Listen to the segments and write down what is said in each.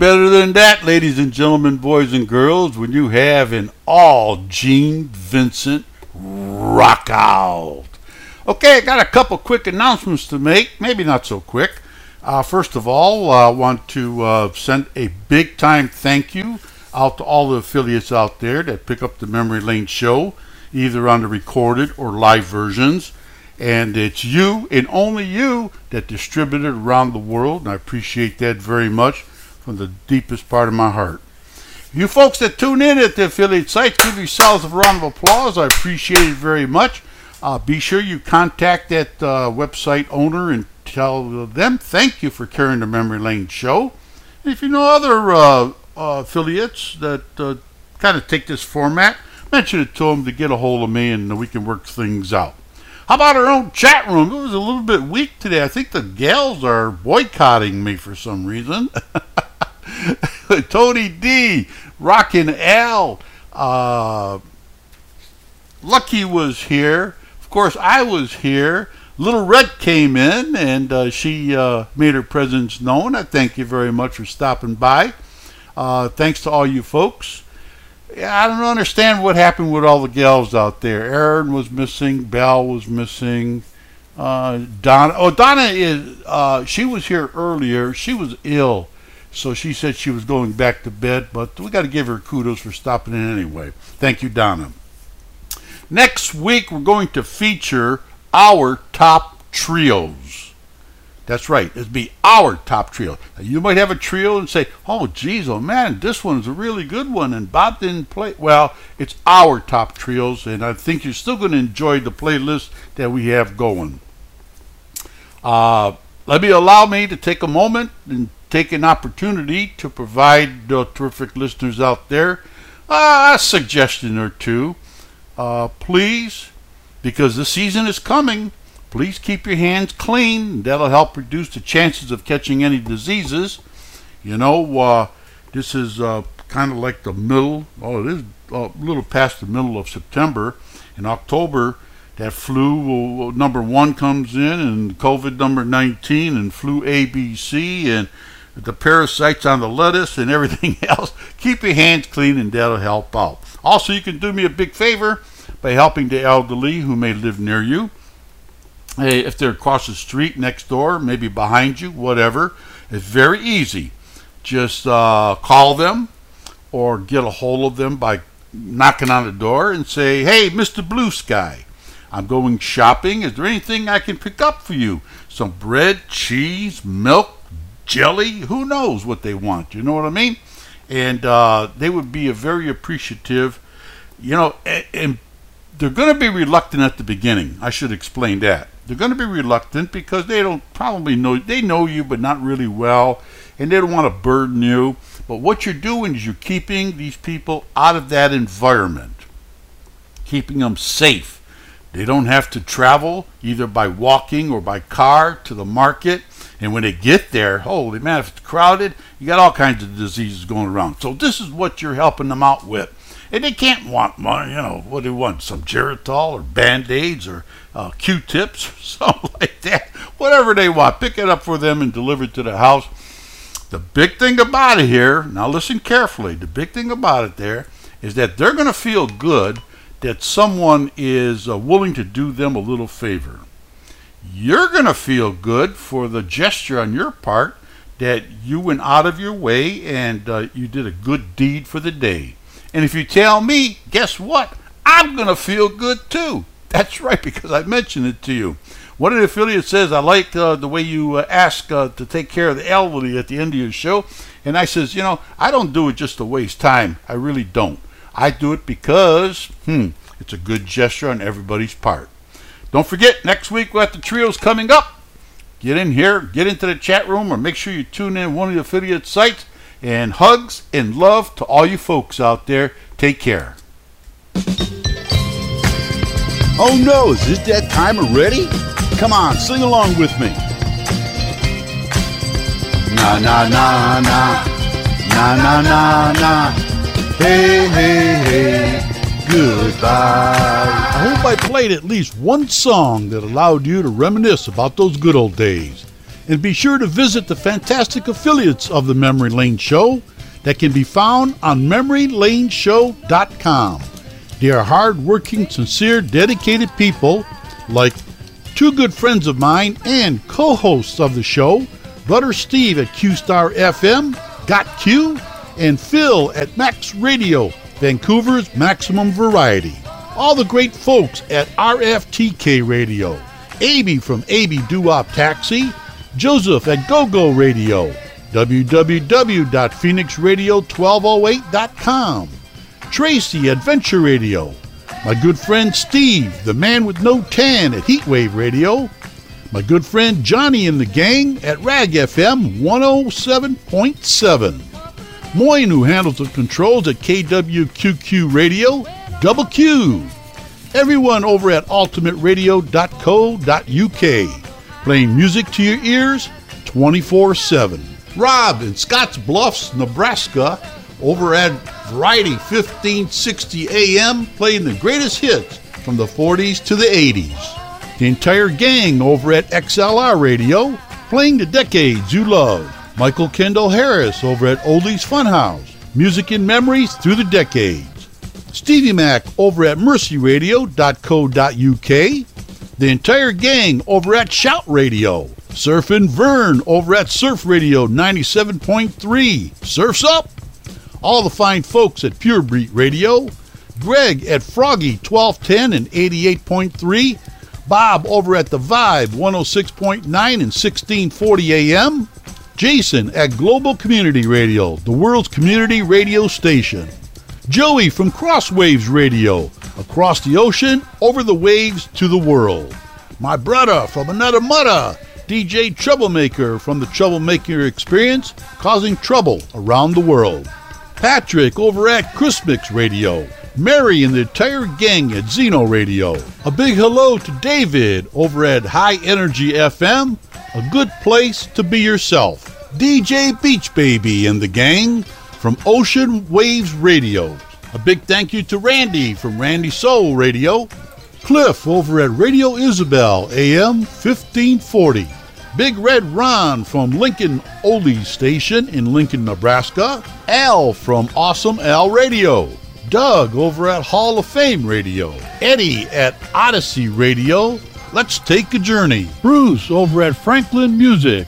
better than that, ladies and gentlemen, boys and girls, when you have an all Gene Vincent rock out. Okay, I got a couple quick announcements to make, maybe not so quick. First of all, I want to send a big time thank you out to all the affiliates out there that pick up the Memory Lane show, either on the recorded or live versions. And it's you and only you that distribute it around the world, and I appreciate that very much from the deepest part of my heart. You folks that tune in at the affiliate sites, give yourselves a round of applause. I appreciate it very much. Be sure you contact that website owner and tell them thank you for carrying the Memory Lane show. And if you know other affiliates that kind of take this format, mention it to them to get a hold of me and we can work things out. How about our own chat room? It was a little bit weak today. I think the gals are boycotting me for some reason. Tony D, Rockin' Al, Lucky was here. Of course, I was here. Little Red came in and she made her presence known. I thank you very much for stopping by. Thanks to all you folks. Yeah, I don't understand what happened with all the gals out there. Erin was missing. Belle was missing. Donna is. She was here earlier. She was ill, so she said she was going back to bed. But we got to give her kudos for stopping in anyway. Thank you, Donna. Next week we're going to feature our top trios. That's right. It'll be our top trio. Now, you might have a trio and say, oh, geez, oh, man, this one's a really good one, and Bob didn't play. Well, it's our top trios, and I think you're still going to enjoy the playlist that we have going. Allow me to take a moment and take an opportunity to provide the terrific listeners out there a suggestion or two. Please, because the season is coming, please keep your hands clean. That'll help reduce the chances of catching any diseases. You know, this is kind of like the middle. Oh, it is a little past the middle of September. In October, that flu number 1 comes in, and COVID number 19, and flu ABC, and the parasites on the lettuce, and everything else. Keep your hands clean, and that'll help out. Also, you can do me a big favor by helping the elderly who may live near you. Hey, if they're across the street, next door, maybe behind you, whatever, it's very easy. Just call them or get a hold of them by knocking on the door and say, hey, Mr. Blue Sky, I'm going shopping. Is there anything I can pick up for you? Some bread, cheese, milk, jelly, who knows what they want, you know what I mean? And they would be very appreciative, you know, and they're going to be reluctant at the beginning. I should explain that. They're going to be reluctant because they don't probably know, they know you but not really well, and they don't want to burden you. But what you're doing is you're keeping these people out of that environment, keeping them safe. They don't have to travel either by walking or by car to the market. And when they get there, holy man, if it's crowded, you got all kinds of diseases going around. So this is what you're helping them out with. And they can't want money, you know, what do they want? Some Geritol or Band-Aids or Q-tips or something like that. Whatever they want, pick it up for them and deliver it to the house. The big thing about it here, now listen carefully, the big thing about it there is that they're going to feel good that someone is willing to do them a little favor. You're going to feel good for the gesture on your part that you went out of your way and you did a good deed for the day. And if you tell me, guess what? I'm going to feel good too. That's right, because I mentioned it to you. One of the affiliates says, I like the way you ask to take care of the elderly at the end of your show. And I says, you know, I don't do it just to waste time. I really don't. I do it because, it's a good gesture on everybody's part. Don't forget, next week we'll have the trios coming up. Get in here, get into the chat room, or make sure you tune in one of the affiliate sites. And hugs and love to all you folks out there. Take care. Oh no, is this that time already? Come on, sing along with me. Na na na na, na na na na, hey hey hey, goodbye. I hope I played at least one song that allowed you to reminisce about those good old days. And be sure to visit the fantastic affiliates of the Memory Lane Show that can be found on memorylaneshow.com. They are hard-working, sincere, dedicated people like two good friends of mine and co-hosts of the show, Brother Steve at Q-Star FM, Got Q, and Phil at Max Radio, Vancouver's Maximum Variety. All the great folks at RFTK Radio, Aby from Aby Doo-Wop Taxi, Joseph at GoGo Radio, www.phoenixradio1208.com, Tracy at Venture Radio, my good friend Steve, the man with no tan at Heatwave Radio, my good friend Johnny and the gang at Rag FM 107.7, Moyne, who handles the controls at KWQQ Radio, Double Q, everyone over at ultimateradio.co.uk, playing music to your ears 24/7. Rob in Scotts Bluffs, Nebraska, over at Variety 1560 AM, playing the greatest hits from the 40s to the 80s. The entire gang over at XLR Radio, playing the decades you love. Michael Kendall Harris over at Oldies Funhouse, music and memories through the decades. Stevie Mac over at mercyradio.co.uk. The entire gang over at Shout Radio. Surfin' Vern over at Surf Radio 97.3. Surf's up! All the fine folks at Pure Beat Radio. Greg at Froggy 1210 and 88.3. Bob over at The Vibe 106.9 and 1640 AM. Jason at Global Community Radio, the world's community radio station. Joey from Crosswaves Radio, across the ocean, over the waves to the world. My brother from another mother, DJ Troublemaker from the Troublemaker Experience, causing trouble around the world. Patrick over at Christmix Radio. Mary and the entire gang at Zeno Radio. A big hello to David over at High Energy FM, a good place to be yourself. DJ Beach Baby and the gang from Ocean Waves Radio. A big thank you to Randy from Randy Soul Radio. Cliff over at Radio Isabel AM 1540. Big Red Ron from Lincoln Oldies Station in Lincoln, Nebraska. Al from Awesome Al Radio. Doug over at Hall of Fame Radio. Eddie at Odyssey Radio. Let's take a journey. Bruce over at Franklin Music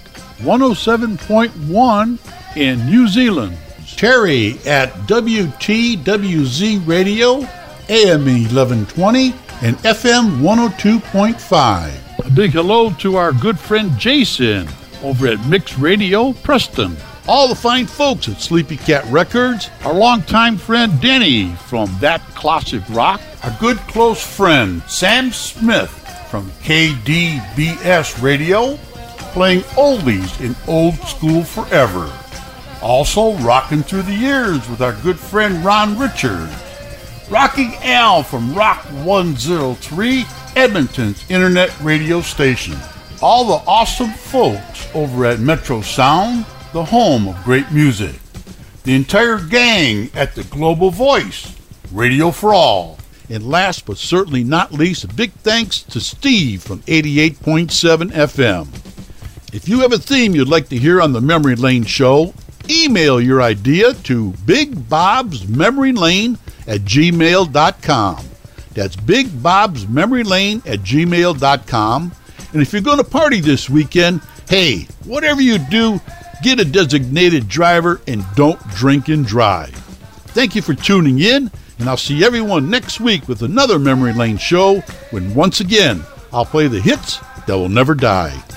107.1 in New Zealand. Terry at WTWZ Radio, AM 1120 and FM 102.5. A big hello to our good friend Jason over at Mix Radio, Preston. All the fine folks at Sleepy Cat Records, our longtime friend Denny from That Classic Rock, our good close friend Sam Smith from KDBS Radio, playing oldies in old school forever. Also rocking through the years with our good friend Ron Richards. Rocking Al from Rock 103, Edmonton's internet radio station. All the awesome folks over at Metro Sound, the home of great music. The entire gang at the Global Voice, Radio for All. And last but certainly not least, a big thanks to Steve from 88.7 FM. If you have a theme you'd like to hear on the Memory Lane Show, email your idea to bigbobsmemorylane@gmail.com. That's bigbobsmemorylane@gmail.com. And if you're going to party this weekend, hey, whatever you do, get a designated driver and don't drink and drive. Thank you for tuning in, and I'll see everyone next week with another Memory Lane Show when once again I'll play the hits that will never die.